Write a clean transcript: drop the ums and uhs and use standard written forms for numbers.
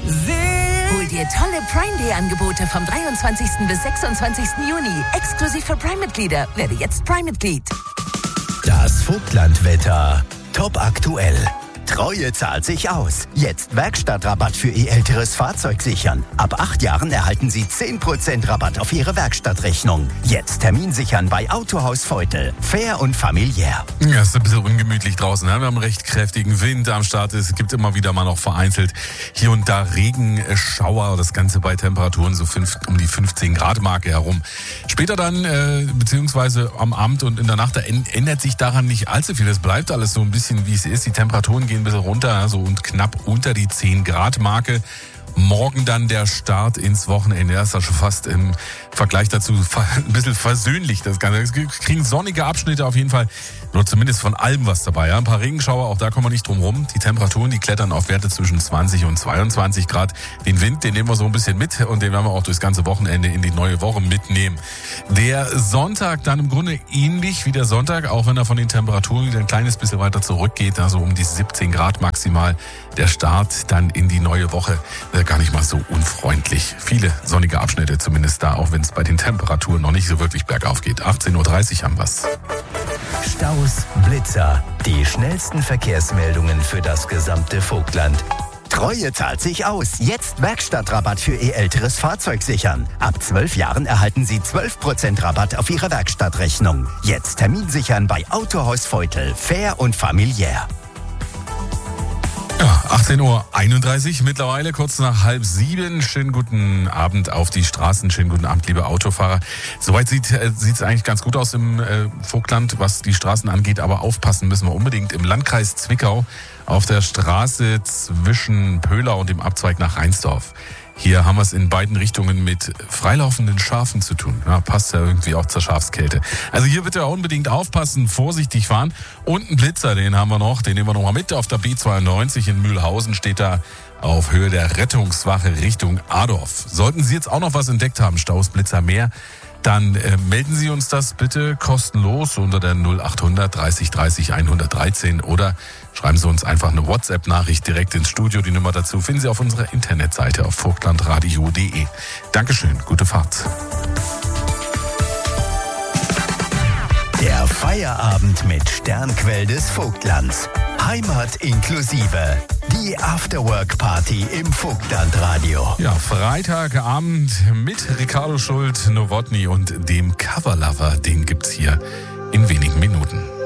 Hol dir tolle Prime Day Angebote vom 23. bis 26. Juni. Exklusiv für Prime-Mitglieder. Werde jetzt Prime-Mitglied. Das Vogtlandwetter. Top aktuell. Treue zahlt sich aus. Jetzt Werkstattrabatt für Ihr älteres Fahrzeug sichern. Ab 8 Jahren erhalten Sie 10% Rabatt auf Ihre Werkstattrechnung. Jetzt Termin sichern bei Autohaus Feutel. Fair und familiär. Ja, es ist ein bisschen ungemütlich draußen. Wir haben einen recht kräftigen Wind am Start. Es gibt immer wieder mal noch vereinzelt hier und da Regenschauer. Das Ganze bei Temperaturen so um die 15 Grad Marke herum. Später dann, beziehungsweise am Abend und in der Nacht, da ändert sich daran nicht allzu viel. Es bleibt alles so ein bisschen, wie es ist. Die Temperaturen gehen ein bisschen runter, so und knapp unter die 10 Grad Marke. Morgen dann der Start ins Wochenende. Das ist ja schon fast im Vergleich dazu ein bisschen versöhnlich, das Ganze. Es kriegen sonnige Abschnitte auf jeden Fall. Oder zumindest von allem was dabei. Ja? Ein paar Regenschauer, auch da kommen wir nicht drum rum. Die Temperaturen, die klettern auf Werte zwischen 20 und 22 Grad. Den Wind, den nehmen wir so ein bisschen mit und den werden wir auch durchs ganze Wochenende in die neue Woche mitnehmen. Der Sonntag dann im Grunde ähnlich wie der Sonntag, auch wenn er von den Temperaturen wieder ein kleines bisschen weiter zurückgeht, also um die 17 Grad maximal. Der Start dann in die neue Woche gar nicht mal so unfreundlich. Viele sonnige Abschnitte zumindest da, auch wenn es bei den Temperaturen noch nicht so wirklich bergauf geht. 18.30 Uhr haben wir's. Staus, Blitzer. Die schnellsten Verkehrsmeldungen für das gesamte Vogtland. Treue zahlt sich aus. Jetzt Werkstattrabatt für Ihr älteres Fahrzeug sichern. Ab 12 Jahren erhalten Sie 12% Rabatt auf Ihre Werkstattrechnung. Jetzt Termin sichern bei Autohaus Feutel. Fair und familiär. Ja, 18.31 Uhr mittlerweile, kurz nach 6:30. Schönen guten Abend auf die Straßen, schönen guten Abend, liebe Autofahrer. Soweit sieht es eigentlich ganz gut aus im Vogtland, was die Straßen angeht, aber aufpassen müssen wir unbedingt im Landkreis Zwickau auf der Straße zwischen Pöhler und dem Abzweig nach Reinsdorf. Hier haben wir es in beiden Richtungen mit freilaufenden Schafen zu tun. Ja, passt ja irgendwie auch zur Schafskälte. Also hier bitte unbedingt aufpassen, vorsichtig fahren. Und einen Blitzer, den haben wir noch, den nehmen wir noch mal mit. Auf der B92 in Mühlhausen steht da auf Höhe der Rettungswache Richtung Adorf. Sollten Sie jetzt auch noch was entdeckt haben, Staus, Blitzer, mehr, dann melden Sie uns das bitte kostenlos unter der 0800 30 30 113 oder schreiben Sie uns einfach eine WhatsApp-Nachricht direkt ins Studio. Die Nummer dazu finden Sie auf unserer Internetseite auf vogtlandradio.de. Dankeschön, gute Fahrt. Der Feierabend mit Sternquell des Vogtlands. Heimat inklusive. Die Afterwork-Party im Vogtlandradio. Ja, Freitagabend mit Ricardo Schult, Nowotny und dem Coverlover. Den gibt's hier in wenigen Minuten.